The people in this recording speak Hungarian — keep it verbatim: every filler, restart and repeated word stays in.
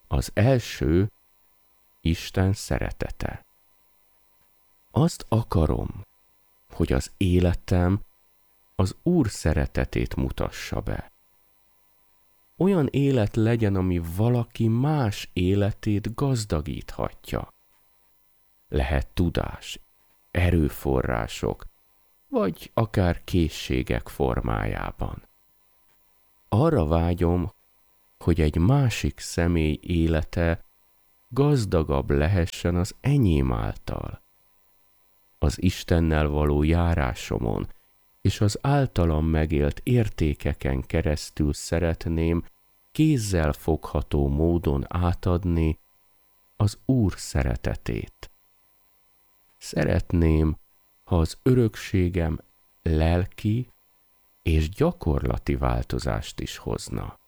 Az első Isten szeretete. Azt akarom, hogy az életem az Úr szeretetét mutassa be. Olyan élet legyen, ami valaki más életét gazdagíthatja. Lehet tudás, erőforrások, vagy akár készségek formájában. Arra vágyom, hogy egy másik személy élete gazdagabb lehessen az enyém által. Az Istennel való járásomon és az általam megélt értékeken keresztül szeretném kézzel fogható módon átadni az Úr szeretetét. Szeretném, ha az örökségem lelki és gyakorlati változást is hozna.